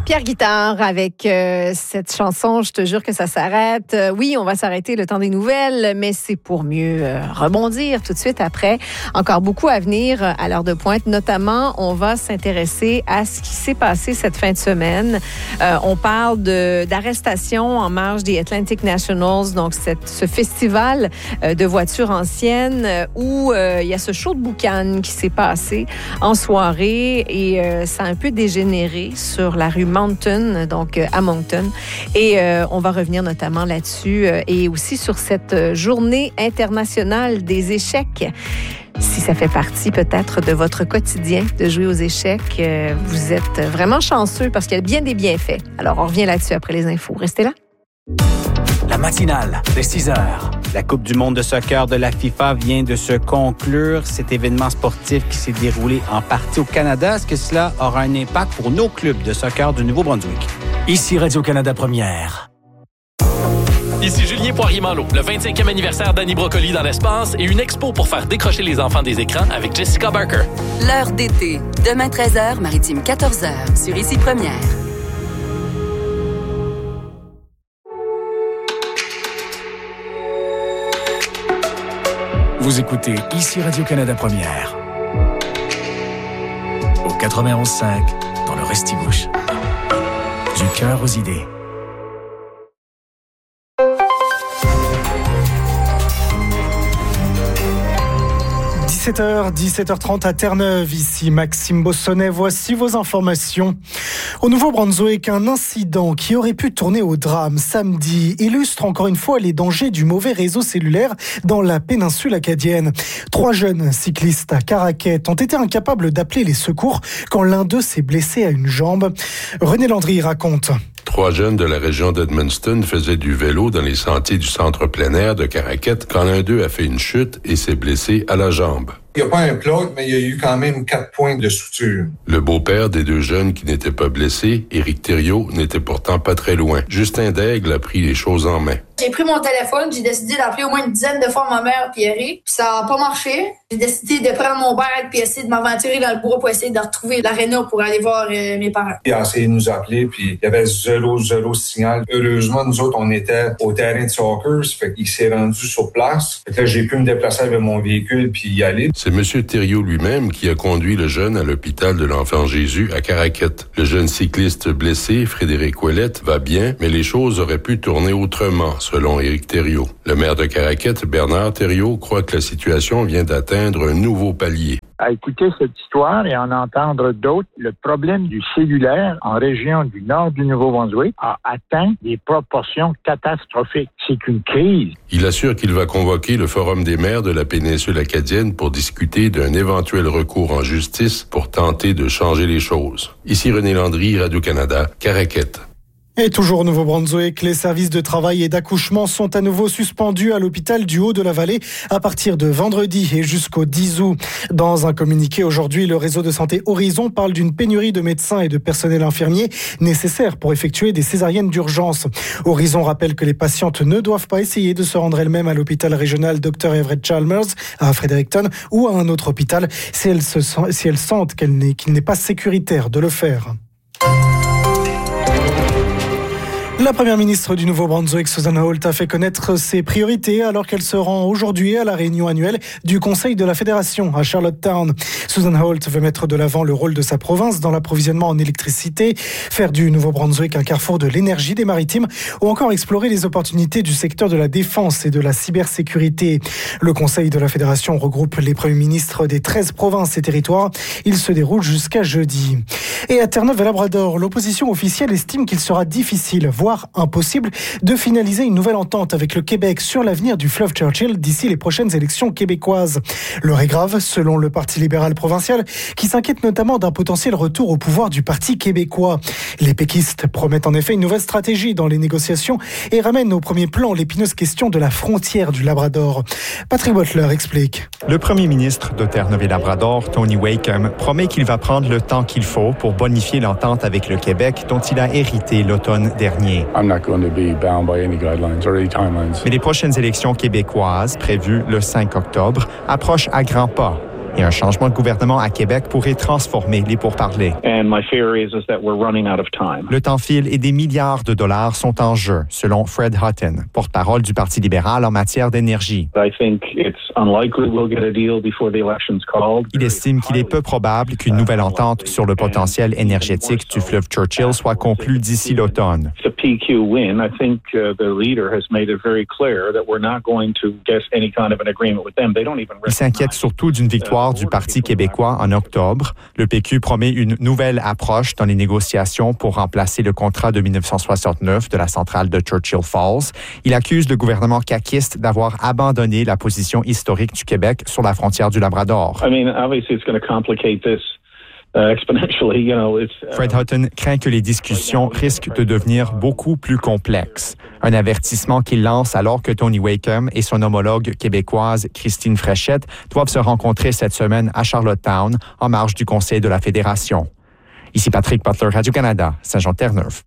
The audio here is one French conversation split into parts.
Pierre Guitard avec cette chanson, je te jure que ça s'arrête. Oui, on va s'arrêter le temps des nouvelles, mais c'est pour mieux rebondir tout de suite après. Encore beaucoup à venir à l'heure de pointe. Notamment, on va s'intéresser à ce qui s'est passé cette fin de semaine. On parle d'arrestation en marge des Atlantic Nationals, donc ce festival de voitures anciennes où il y a ce show de boucan qui s'est passé en soirée et ça a un peu dégénéré sur la rue Mountain, donc à Moncton. Et on va revenir notamment là-dessus et aussi sur cette journée internationale des échecs. Si ça fait partie peut-être de votre quotidien de jouer aux échecs, vous êtes vraiment chanceux parce qu'il y a bien des bienfaits. Alors, on revient là-dessus après les infos. Restez là. La matinale de 6 heures. La Coupe du monde de soccer de la FIFA vient de se conclure. Cet événement sportif qui s'est déroulé en partie au Canada, est-ce que cela aura un impact pour nos clubs de soccer du Nouveau-Brunswick? Ici Radio-Canada Première. Ici Julien Poirier-Malo. Le 25e anniversaire d'Annie Brocoli dans l'espace et une expo pour faire décrocher les enfants des écrans avec Jessica Barker. L'heure d'été. Demain 13h, Maritime 14h, sur Ici Première. Vous écoutez Ici Radio-Canada Première. Au 91.5, dans le Restigouche. Du cœur aux idées. 17h30 à Terre-Neuve, ici Maxime Bossonnet, voici vos informations. Au Nouveau-Brunswick, un incident qui aurait pu tourner au drame samedi illustre encore une fois les dangers du mauvais réseau cellulaire dans la péninsule acadienne. 3 jeunes cyclistes à Caraquet ont été incapables d'appeler les secours quand l'un d'eux s'est blessé à une jambe. René Landry raconte. 3 jeunes de la région d'Edmundston faisaient du vélo dans les sentiers du centre plein air de Caraquet quand l'un d'eux a fait une chute et s'est blessé à la jambe. Il n'y a pas un plot, mais il y a eu quand même 4 points de suture. Le beau-père des 2 jeunes qui n'étaient pas blessés, Éric Thériault, n'était pourtant pas très loin. Justin Daigle a pris les choses en main. J'ai pris mon téléphone, j'ai décidé d'appeler au moins une dizaine de fois ma mère et Eric, puis ça n'a pas marché. J'ai décidé de prendre mon bike puis essayer de m'aventurer dans le bois pour essayer de retrouver l'aréna pour aller voir mes parents. Il a essayé de nous appeler, puis il y avait zéro signal. Heureusement, nous autres, on était au terrain de soccer, ça fait qu'il s'est rendu sur place. Fait que là, j'ai pu me déplacer avec mon véhicule puis y aller. C'est M. Thériault lui-même qui a conduit le jeune à l'hôpital de l'Enfant Jésus à Caraquet. Le jeune cycliste blessé, Frédéric Ouellette, va bien, mais les choses auraient pu tourner autrement, selon Éric Thériault. Le maire de Caraquet, Bernard Thériault, croit que la situation vient d'atteindre un nouveau palier. À écouter cette histoire et en entendre d'autres, le problème du cellulaire en région du nord du Nouveau-Brunswick a atteint des proportions catastrophiques. C'est une crise. Il assure qu'il va convoquer le Forum des maires de la péninsule acadienne pour discuter d'un éventuel recours en justice pour tenter de changer les choses. Ici René Landry, Radio-Canada, Caraquet. Et toujours au Nouveau-Brunswick, les services de travail et d'accouchement sont à nouveau suspendus à l'hôpital du Haut-de-la-Vallée à partir de vendredi et jusqu'au 10 août. Dans un communiqué aujourd'hui, le réseau de santé Horizon parle d'une pénurie de médecins et de personnel infirmier nécessaires pour effectuer des césariennes d'urgence. Horizon rappelle que les patientes ne doivent pas essayer de se rendre elles-mêmes à l'hôpital régional Dr Everett Chalmers à Fredericton ou à un autre hôpital si elles sentent qu'il n'est pas sécuritaire de le faire. La première ministre du Nouveau-Brunswick, Susan Holt, a fait connaître ses priorités alors qu'elle se rend aujourd'hui à la réunion annuelle du Conseil de la Fédération à Charlottetown. Susan Holt veut mettre de l'avant le rôle de sa province dans l'approvisionnement en électricité, faire du Nouveau-Brunswick un carrefour de l'énergie des maritimes ou encore explorer les opportunités du secteur de la défense et de la cybersécurité. Le Conseil de la Fédération regroupe les premiers ministres des 13 provinces et territoires. Il se déroule jusqu'à jeudi. Et à Terre-Neuve et Labrador, l'opposition officielle estime qu'il sera difficile, voire impossible, de finaliser une nouvelle entente avec le Québec sur l'avenir du fleuve Churchill d'ici les prochaines élections québécoises. L'heure est grave, selon le Parti libéral provincial, qui s'inquiète notamment d'un potentiel retour au pouvoir du Parti québécois. Les péquistes promettent en effet une nouvelle stratégie dans les négociations et ramènent au premier plan l'épineuse question de la frontière du Labrador. Patrick Butler explique. Le premier ministre de Terre-Neuve et Labrador, Tony Wakeham, promet qu'il va prendre le temps qu'il faut pour bonifier l'entente avec le Québec dont il a hérité l'automne dernier. Mais les prochaines élections québécoises, prévues le 5 octobre, approchent à grands pas. Et un changement de gouvernement à Québec pourrait transformer les pourparlers. Le temps file et des milliards de dollars sont en jeu, selon Fred Hutton, porte-parole du Parti libéral en matière d'énergie. Il estime qu'il est peu probable qu'une nouvelle entente sur le potentiel énergétique du fleuve Churchill soit conclue d'ici l'automne. Il s'inquiète surtout d'une victoire du Parti québécois en octobre. Le PQ promet une nouvelle approche dans les négociations pour remplacer le contrat de 1969 de la centrale de Churchill Falls. Il accuse le gouvernement caquiste d'avoir abandonné la position historique du Québec sur la frontière du Labrador. Fred Hutton craint que les discussions risquent de devenir beaucoup plus complexes. Un avertissement qu'il lance alors que Tony Wakeham et son homologue québécoise Christine Fréchette doivent se rencontrer cette semaine à Charlottetown en marge du Conseil de la Fédération. Ici Patrick Butler, Radio-Canada, Saint-Jean-Terre-Neuve.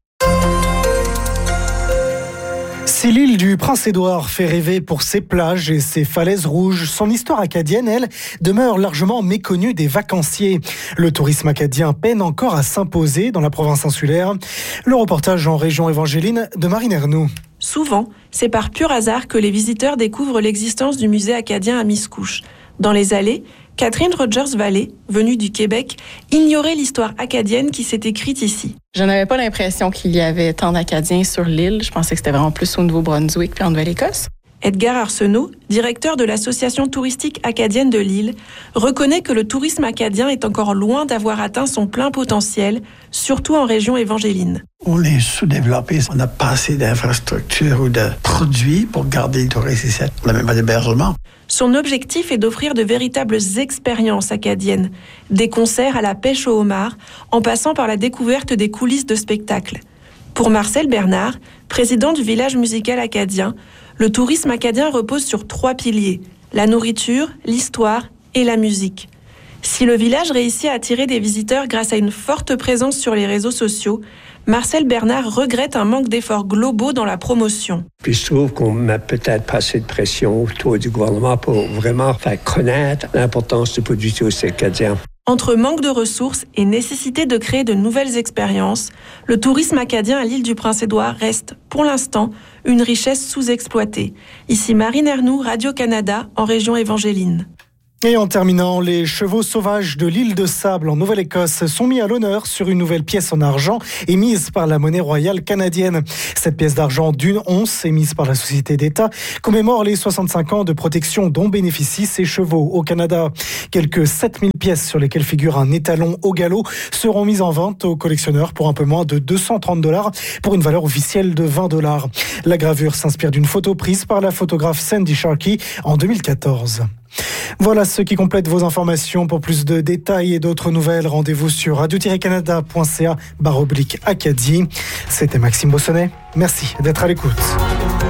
Si l'île du Prince-Édouard fait rêver pour ses plages et ses falaises rouges, son histoire acadienne, elle, demeure largement méconnue des vacanciers. Le tourisme acadien peine encore à s'imposer dans la province insulaire. Le reportage en région évangéline de Marine Ernoult. Souvent, c'est par pur hasard que les visiteurs découvrent l'existence du musée acadien à Miscouche. Dans les allées, Catherine Rogers-Vallée, venue du Québec, ignorait l'histoire acadienne qui s'est écrite ici. Je n'avais pas l'impression qu'il y avait tant d'Acadiens sur l'île. Je pensais que c'était vraiment plus au Nouveau-Brunswick puis en Nouvelle-Écosse. Edgar Arsenault, directeur de l'Association touristique acadienne de l'île, reconnaît que le tourisme acadien est encore loin d'avoir atteint son plein potentiel, surtout en région évangéline. On est sous-développé. On n'a pas assez d'infrastructures ou de produits pour garder les touristes ici. On n'a même pas d'hébergement. Son objectif est d'offrir de véritables expériences acadiennes, des concerts à la pêche au homard, en passant par la découverte des coulisses de spectacles. Pour Marcel Bernard, président du village musical acadien, le tourisme acadien repose sur 3 piliers, la nourriture, l'histoire et la musique. Si le village réussit à attirer des visiteurs grâce à une forte présence sur les réseaux sociaux, Marcel Bernard regrette un manque d'efforts globaux dans la promotion. Puis je trouve qu'on met peut-être pas assez de pression autour du gouvernement pour vraiment faire connaître l'importance du produit touristique acadien. Entre manque de ressources et nécessité de créer de nouvelles expériences, le tourisme acadien à l'île du Prince-Édouard reste, pour l'instant, une richesse sous-exploitée. Ici Marine Ernoult, Radio-Canada, en région évangéline. Et en terminant, les chevaux sauvages de l'île de Sable en Nouvelle-Écosse sont mis à l'honneur sur une nouvelle pièce en argent émise par la monnaie royale canadienne. Cette pièce d'argent d'une once émise par la Société d'État commémore les 65 ans de protection dont bénéficient ces chevaux au Canada. Quelques 7000 pièces sur lesquelles figure un étalon au galop seront mises en vente aux collectionneurs pour un peu moins de $230 pour une valeur officielle de $20. La gravure s'inspire d'une photo prise par la photographe Sandy Sharkey en 2014. Voilà ce qui complète vos informations. Pour plus de détails et d'autres nouvelles, rendez-vous sur radio-canada.ca/Acadie. C'était Maxime Bossonnet. Merci d'être à l'écoute.